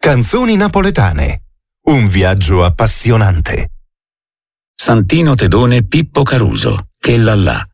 Canzoni napoletane. Un viaggio appassionante. Santino Tedone Pippo Caruso, che là là.